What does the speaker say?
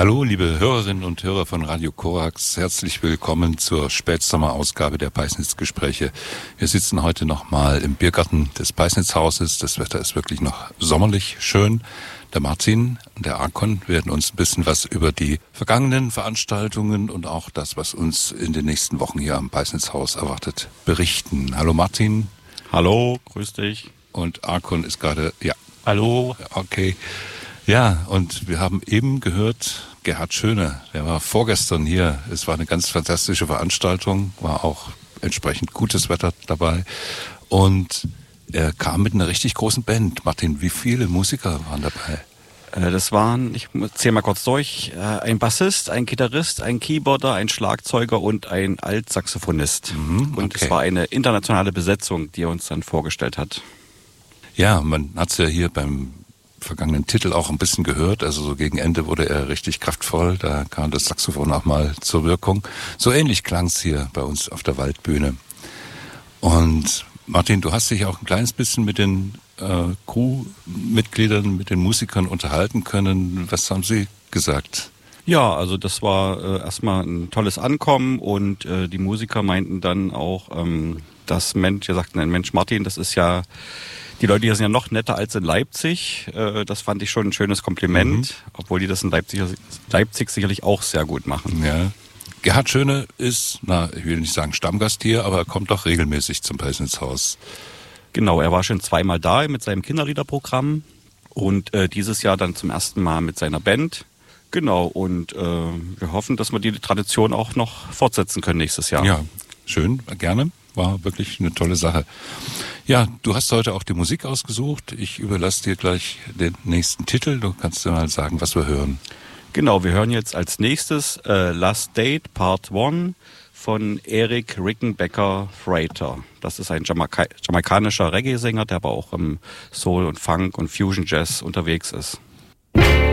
Hallo, liebe Hörerinnen und Hörer von Radio Korax. Herzlich willkommen zur Spätsommerausgabe der Peisnitz-Gespräche. Wir sitzen heute nochmal im Biergarten des Peisnitz-Hauses. Das Wetter ist wirklich noch sommerlich schön. Der Martin und der Arkon werden uns ein bisschen was über die vergangenen Veranstaltungen und auch das, was uns in den nächsten Wochen hier am Peisnitz-Haus erwartet, berichten. Hallo Martin. Hallo, grüß dich. Und Arkon ist gerade, ja. Hallo. Okay. Ja, und wir haben eben gehört, Gerhard Schöne, der war vorgestern hier. Es war eine ganz fantastische Veranstaltung, war auch entsprechend gutes Wetter dabei. Und er kam mit einer richtig großen Band. Martin, wie viele Musiker waren dabei? Das waren, ich zähle mal kurz durch, ein Bassist, ein Gitarrist, ein Keyboarder, ein Schlagzeuger und ein Altsaxophonist. Und es war eine internationale Besetzung, die er uns dann vorgestellt hat. Ja, man hat es ja hier beim vergangenen Titel auch ein bisschen gehört, also so gegen Ende wurde er richtig kraftvoll, da kam das Saxophon auch mal zur Wirkung. So ähnlich klang es hier bei uns auf der Waldbühne. Und Martin, du hast dich auch ein kleines bisschen mit den Crewmitgliedern, mit den Musikern unterhalten können. Was haben sie gesagt? Ja, also das war erstmal ein tolles Ankommen und die Musiker meinten dann auch, Mensch Martin, das ist ja, die Leute hier sind ja noch netter als in Leipzig. Das fand ich schon ein schönes Kompliment, obwohl die das in Leipzig sicherlich auch sehr gut machen. Ja. Gerhard Schöne ist, ich will nicht sagen Stammgast hier, aber er kommt doch regelmäßig zum Peisnitz-Haus. Genau, er war schon zweimal da mit seinem Kinderliederprogramm und dieses Jahr dann zum ersten Mal mit seiner Band. Genau, und wir hoffen, dass wir die Tradition auch noch fortsetzen können nächstes Jahr. Ja, schön, gerne. War wirklich eine tolle Sache. Ja, du hast heute auch die Musik ausgesucht. Ich überlasse dir gleich den nächsten Titel. Du kannst dir mal sagen, was wir hören. Genau, wir hören jetzt als nächstes Last Date Part 1 von Eric Rickenbacker Freighter. Das ist ein jamaikanischer Reggae-Sänger, der aber auch im Soul und Funk und Fusion Jazz unterwegs ist.